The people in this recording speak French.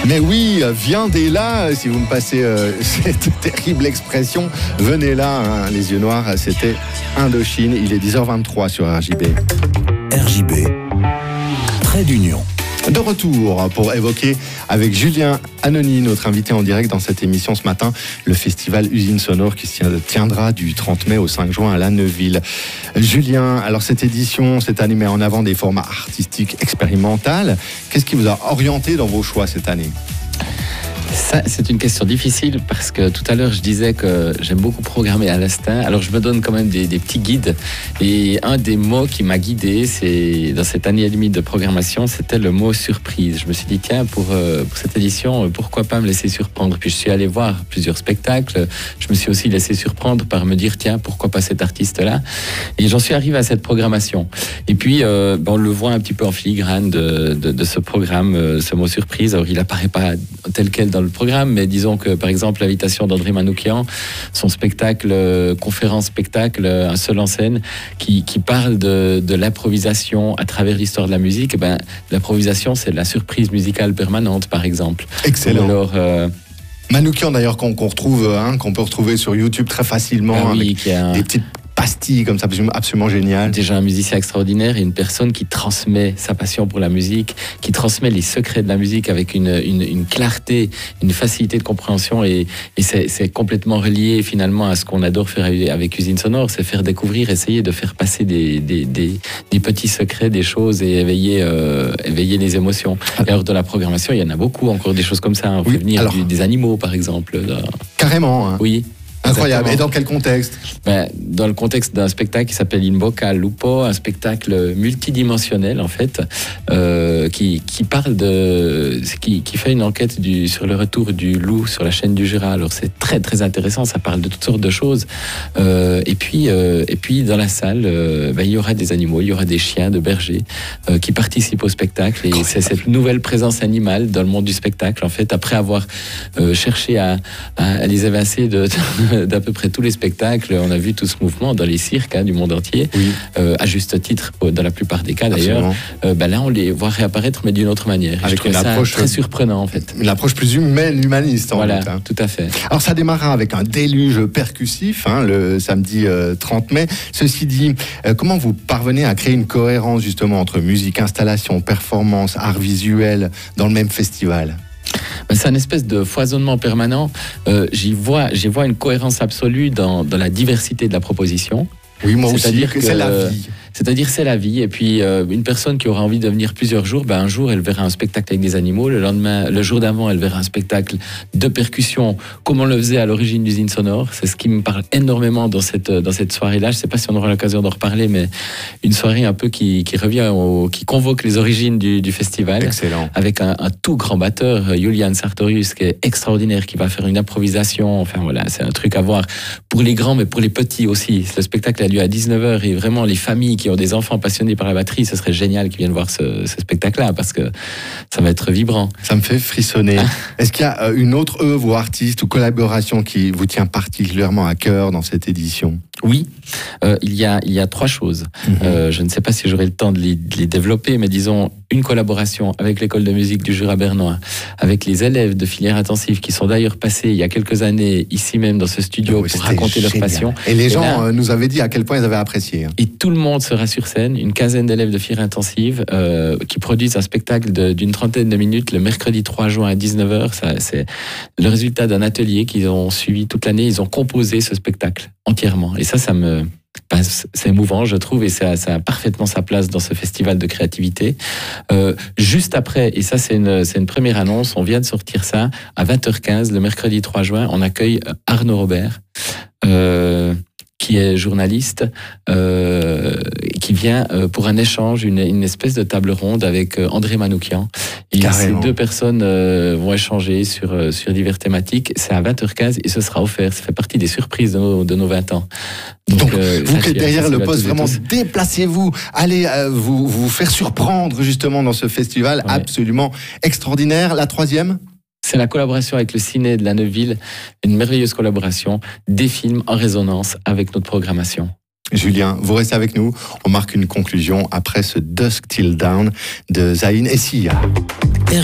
Mais oui, viendez là, si vous me passez cette terrible expression, venez là, hein, les yeux noirs, c'était Indochine, il est 10h23 sur RJB. RJB, Trait d'Union. De retour pour évoquer avec Julien Anony, notre invité en direct dans cette émission ce matin, le festival Usine Sonore qui se tiendra du 30 mai au 5 juin à La Neuville. Julien, alors cette édition, cette année met en avant des formats artistiques expérimentaux. Qu'est-ce qui vous a orienté dans vos choix cette année ? Ça, c'est une question difficile parce que tout à l'heure, je disais que j'aime beaucoup programmer à l'instinct. Alors, je me donne quand même des petits guides. Et un des mots qui m'a guidé, c'est dans cette année et demie de programmation, c'était le mot surprise. Je me suis dit, tiens, pour cette édition, pourquoi pas me laisser surprendre ? Puis, je suis allé voir plusieurs spectacles. Je me suis aussi laissé surprendre par me dire, tiens, pourquoi pas cet artiste-là ? Et j'en suis arrivé à cette programmation. Et puis, on le voit un petit peu en filigrane de ce programme, ce mot surprise. Alors, il apparaît pas tel quel dans le programme, mais disons que par exemple l'invitation d'André Manoukian, son spectacle, conférence-spectacle, un seul en scène, qui parle de l'improvisation à travers l'histoire de la musique. L'improvisation, c'est de la surprise musicale permanente, par exemple. Excellent. Alors, Manoukian d'ailleurs qu'on retrouve, qu'on peut retrouver sur YouTube très facilement, oui, avec des petites pastilles comme ça, absolument génial. Déjà un musicien extraordinaire et une personne qui transmet sa passion pour la musique, qui transmet les secrets de la musique avec une clarté, une facilité de compréhension et c'est complètement relié finalement à ce qu'on adore faire avec Usine Sonore, c'est faire découvrir, essayer de faire passer des petits secrets, des choses et éveiller les émotions. Et alors de la programmation, il y en a beaucoup, encore des choses comme ça. On peut venir des animaux par exemple. Carrément. Hein. Oui. Incroyable. Exactement. Et dans quel contexte ? Dans le contexte d'un spectacle qui s'appelle In Bocca al Lupo, un spectacle multidimensionnel en fait, qui parle qui fait une enquête sur le retour du loup sur la chaîne du Jura. Alors c'est très très intéressant, ça parle de toutes sortes de choses. Et puis dans la salle, il y aura des animaux, il y aura des chiens, de bergers qui participent au spectacle. Et c'est cette nouvelle présence animale dans le monde du spectacle en fait, après avoir cherché à les évincer d'à peu près tous les spectacles. On a vu tout ce mouvement dans les cirques du monde entier, à juste titre dans la plupart des cas d'ailleurs. Là on les voit réapparaître mais d'une autre manière. Avec une approche très surprenant en fait. Une approche plus humaine, humaniste en voilà, fait. tout à fait. Alors ça démarrera avec un déluge percussif le samedi 30 mai. Ceci dit, comment vous parvenez à créer une cohérence justement entre musique, installation, performance, art visuel dans le même festival ? C'est un espèce de foisonnement permanent. J'y vois une cohérence absolue dans la diversité de la proposition. Oui, moi aussi, que c'est la vie. C'est-à-dire c'est la vie. Et puis une personne qui aura envie de venir plusieurs jours, un jour elle verra un spectacle avec des animaux, le lendemain, le jour d'avant, elle verra un spectacle de percussion, comme on le faisait à l'origine d'Usine Sonore. C'est ce qui me parle énormément dans cette soirée-là. Je ne sais pas si on aura l'occasion d'en reparler, mais une soirée un peu qui revient, qui convoque les origines du festival. Excellent. Avec un tout grand batteur, Julian Sartorius, qui est extraordinaire, qui va faire une improvisation. Enfin voilà, c'est un truc à voir pour les grands, mais pour les petits aussi. Le spectacle a lieu à 19h et vraiment les familles qui ont des enfants passionnés par la batterie, ce serait génial qu'ils viennent voir ce spectacle-là parce que ça va être vibrant. Ça me fait frissonner. Est-ce qu'il y a une autre œuvre ou artiste ou collaboration qui vous tient particulièrement à cœur dans cette édition ? Oui, il y a trois choses. Je ne sais pas si j'aurai le temps de les développer, mais disons une collaboration avec l'école de musique du Jura bernois, avec les élèves de filière intensive qui sont d'ailleurs passés il y a quelques années ici même dans ce studio pour raconter leur passion. Et les gens nous avaient dit à quel point ils avaient apprécié. Et tout le monde sera sur scène, une quinzaine d'élèves de filière intensive qui produisent un spectacle d'une trentaine de minutes le mercredi 3 juin à 19h. C'est le résultat d'un atelier qu'ils ont suivi toute l'année. Ils ont composé ce spectacle entièrement. Et c'est émouvant, je trouve, et ça a parfaitement sa place dans ce festival de créativité. Juste après, et ça c'est une première annonce, on vient de sortir ça, à 20h15, le mercredi 3 juin, on accueille Arnaud Robert, qui est journaliste, qui vient pour un échange, une espèce de table ronde avec André Manoukian. Et ces deux personnes vont échanger sur diverses thématiques. C'est à 20h15 et ce sera offert. Ça fait partie des surprises de nos 20 ans. Donc vous qui êtes derrière le poste, vraiment déplacez-vous, allez vous faire surprendre justement dans ce festival absolument extraordinaire. La troisième ? C'est la collaboration avec le Ciné de la Neuville, une merveilleuse collaboration, des films en résonance avec notre programmation. Julien, vous restez avec nous, on marque une conclusion après ce Dusk Till Dawn de Zayn et Sia.